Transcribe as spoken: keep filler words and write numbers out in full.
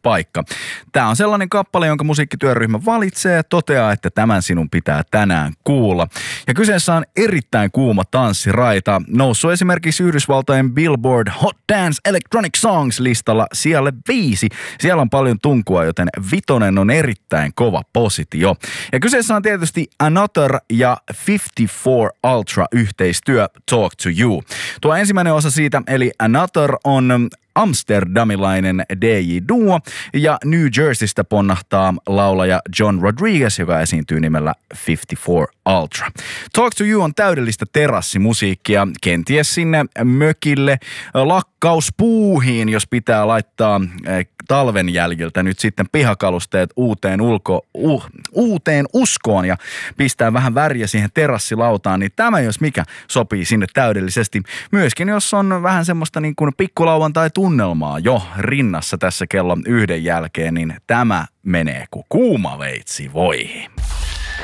paikka. Tämä on sellainen kappale, jonka musiikkityöryhmä valitsee ja toteaa, että tämän sinun pitää tänään kuulla. Ja kyseessä on erittäin kuuma tanssiraita, noussut esimerkiksi Yhdysvaltain Billboard Hot Dance Electronic Songs listalla sijalle viisi. Siellä on paljon tunkua, joten vitonen on erittäin kova positio. Ja kyseessä on tietysti Another ja viisikymmentäneljä Ultra yhteistyö Talk to You. Tuo ensimmäinen osa siitä, eli Another, on amsterdamilainen D J-duo ja New Jerseystä ponnahtaa laulaja John Rodriguez, joka esiintyy nimellä viisikymmentäneljä Ultra. Talk to You on täydellistä terassimusiikkia, kenties sinne mökille lakkauspuuhiin, jos pitää laittaa talven jäljiltä nyt sitten pihakalusteet uuteen, ulko, uh, uuteen uskoon ja pistää vähän väriä siihen terassilautaan, niin tämä jos mikä sopii sinne täydellisesti. Myöskin jos on vähän semmoista niin kuin pikkulauan tai tunnelmaa jo rinnassa tässä kello yhden jälkeen, niin tämä menee kuin kuuma veitsi voihin.